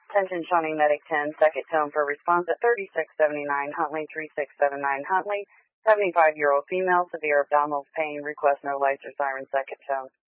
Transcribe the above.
Attention Shawnee Medic 10, second tone for response at 3679 Huntley, 3679 Huntley. 75-year-old female, severe abdominal pain, request no lights or siren, second tone.